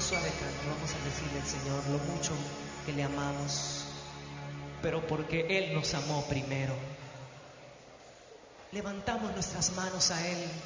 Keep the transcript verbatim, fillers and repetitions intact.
suave canto, vamos a decirle al Señor lo mucho que le amamos, pero porque Él nos amó primero. Levantamos nuestras manos a Él